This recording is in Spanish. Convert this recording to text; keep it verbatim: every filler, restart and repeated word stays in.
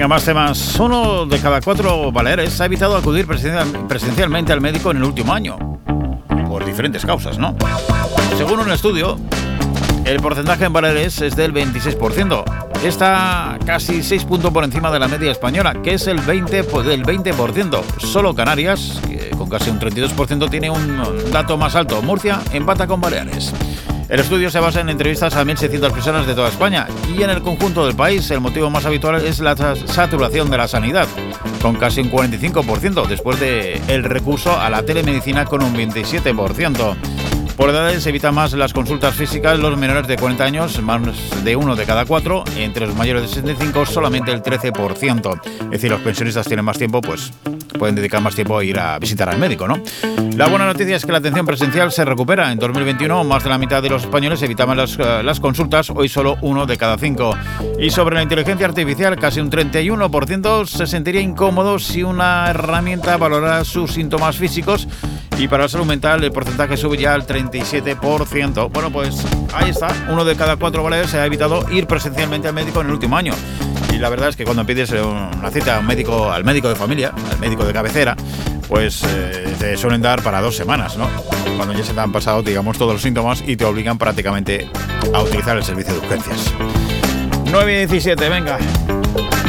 Venga, más temas. Uno de cada cuatro baleares ha evitado acudir presencial, presencialmente al médico en el último año, por diferentes causas, ¿no? Según un estudio, el porcentaje en Baleares es del veintiséis por ciento. Está casi seis puntos por encima de la media española, que es el veinte, del veinte por ciento. Solo Canarias, que con casi un treinta y dos por ciento, tiene un dato más alto. Murcia empata con Baleares. El estudio se basa en entrevistas a mil seiscientas personas de toda España y en el conjunto del país el motivo más habitual es la saturación de la sanidad, con casi un cuarenta y cinco por ciento, después del recurso a la telemedicina con un veintisiete por ciento. Por edades se evitan más las consultas físicas, los menores de cuarenta años, más de uno de cada cuatro, entre los mayores de sesenta y cinco solamente el trece por ciento. Es decir, los pensionistas tienen más tiempo, pues pueden dedicar más tiempo a ir a visitar al médico, ¿no? La buena noticia es que la atención presencial se recupera. En dos mil veintiuno, más de la mitad de los españoles evitaban las, uh, las consultas, hoy solo uno de cada cinco. Y sobre la inteligencia artificial, casi un treinta y uno por ciento se sentiría incómodo si una herramienta valorara sus síntomas físicos, y para la salud mental el porcentaje sube ya al treinta y siete por ciento. Bueno, pues ahí está, uno de cada cuatro baleares se ha evitado ir presencialmente al médico en el último año. Y la verdad es que cuando pides una cita a un médico, al médico de familia, al médico de cabecera, pues eh, te suelen dar para dos semanas, ¿no? Cuando ya se te han pasado, digamos, todos los síntomas y te obligan prácticamente a utilizar el servicio de urgencias. nueve y diecisiete, venga.